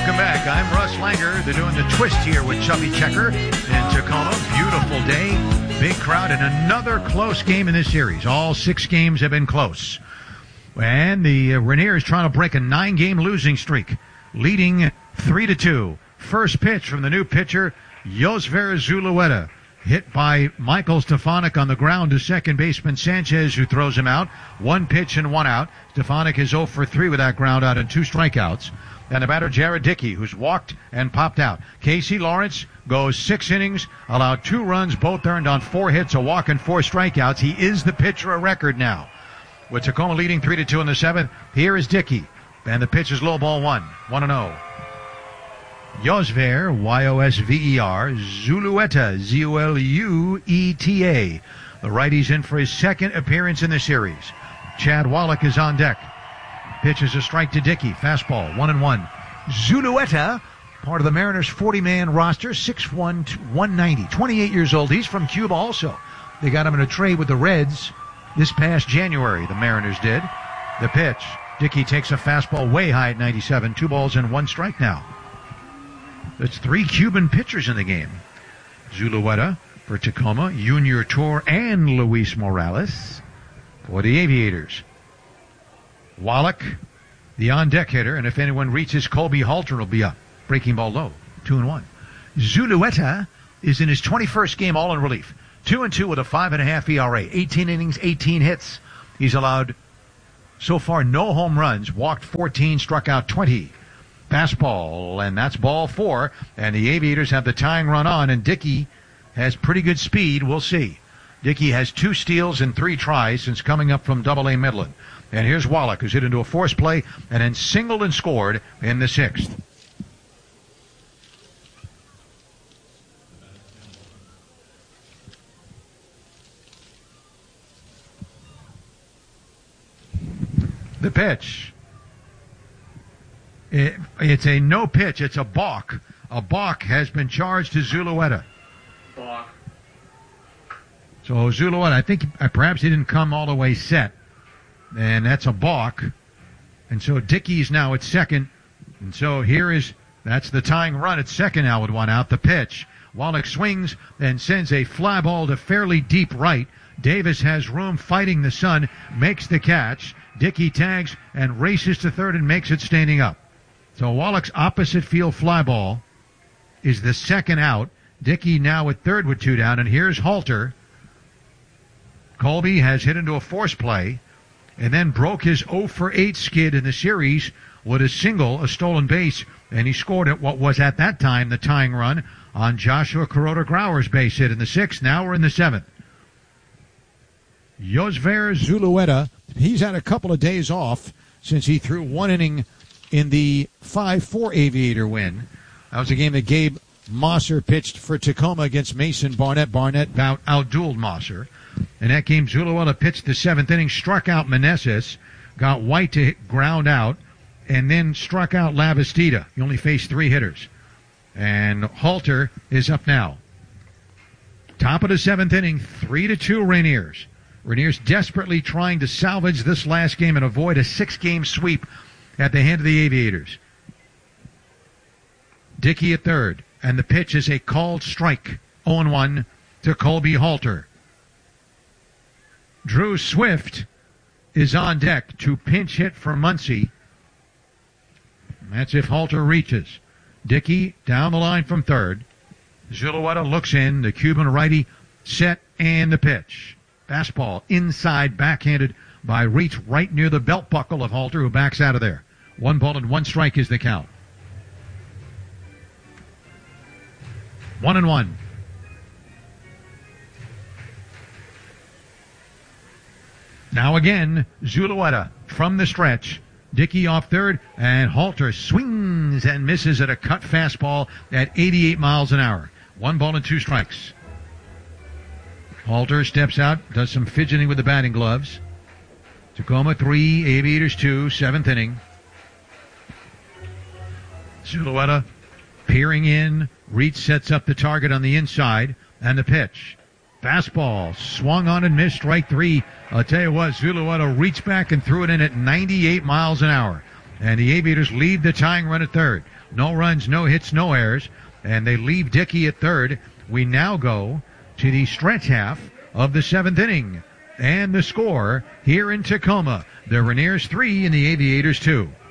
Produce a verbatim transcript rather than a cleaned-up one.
Welcome back. I'm Russ Langer. They're doing the twist here with Chubby Checker in Tacoma. Beautiful day, big crowd, and another close game in this series. All six games have been close. And the uh, Rainier is trying to break a nine-game losing streak, leading three to two. First pitch from the new pitcher, Josver Zulueta. Hit by Michael Stefanik on the ground to second baseman Sanchez, who throws him out. One pitch and one out. Stefanik is oh for three with that ground out and two strikeouts. And the batter, Jared Dickey, who's walked and popped out. Casey Lawrence goes six innings, allowed two runs, both earned on four hits, a walk, and four strikeouts. He is the pitcher of record now. With Tacoma leading three to two in the seventh, here is Dickey. And the pitch is low ball one. one and oh. Josver, Y O S V E R, Zulueta, Z U L U E T A. The righty's in for his second appearance in the series. Chad Wallach is on deck. Pitch is a strike to Dickey. Fastball, one and one. Zulueta, part of the Mariners' forty-man roster, six one, one ninety, twenty-eight years old. He's from Cuba also. They got him in a trade with the Reds this past January, the Mariners did. The pitch, Dickey takes a fastball way high at ninety-seven. Two balls and one strike now. It's three Cuban pitchers in the game. Zulueta for Tacoma, Junior Tour, and Luis Morales for the Aviators. Wallach, the on-deck hitter, and if anyone reaches, Colby Halter will be up. Breaking ball low, two and one. Zulueta is in his twenty-first game all in relief. Two and two with a five and a half E R A. eighteen innings, eighteen hits. He's allowed so far no home runs, walked fourteen, struck out twenty. Fastball, and that's ball four, and the Aviators have the tying run on, and Dickey has pretty good speed. We'll see. Dickey has two steals and three tries since coming up from Double A Midland. And here's Wallach, who's hit into a force play and then singled and scored in the sixth. The pitch. It, it's a no pitch. It's a balk. A balk has been charged to Zulueta. Balk. So Zulueta, I think uh, perhaps he didn't come all the way set. And that's a balk. And so Dickey's now at second. And so here is, that's the tying run at second now with one out. The pitch. Wallach swings and sends a fly ball to fairly deep right. Davis has room fighting the sun, makes the catch. Dickey tags and races to third and makes it standing up. So Wallach's opposite field fly ball is the second out. Dickey now at third with two down, and here's Halter. Colby has hit into a force play and then broke his oh for eight skid in the series with a single, a stolen base, and he scored at what was at that time the tying run on Joshua Kuroda-Grauer's base hit in the sixth. Now we're in the seventh. Josver Zulueta, he's had a couple of days off since he threw one inning in the five four Aviator win. That was a game that Gabe Mosser pitched for Tacoma against Mason Barnett. Barnett out, outdueled Mosser. In that game, Zulueta pitched the seventh inning, struck out Meneses, got White to hit, ground out, and then struck out Lavastida. He only faced three hitters. And Halter is up now. Top of the seventh inning, three to two Rainiers. Rainiers desperately trying to salvage this last game and avoid a six-game sweep at the hand of the Aviators. Dickey at third, and the pitch is a called strike. oh and one to Colby Halter. Drew Swift is on deck to pinch hit for Muncy. That's if Halter reaches. Dickey down the line from third. Zulueta looks in, the Cuban righty set, and the pitch. Fastball inside, backhanded by Reach right near the belt buckle of Halter, who backs out of there. One ball and one strike is the count. One and one. Now again, Zulueta from the stretch. Dickey off third, and Halter swings and misses at a cut fastball at eighty-eight miles an hour. One ball and two strikes. Halter steps out, does some fidgeting with the batting gloves. Tacoma three, Aviators two, seventh inning. Zulueta peering in. Reach sets up the target on the inside, and the pitch. Fastball swung on and missed, strike three. I'll tell you what, Zulueta reached back and threw it in at ninety-eight miles an hour. And the Aviators lead the tying run at third. No runs, no hits, no errors. And they leave Dickey at third. We now go to the stretch half of the seventh inning. And the score here in Tacoma, the Rainiers three and the Aviators two.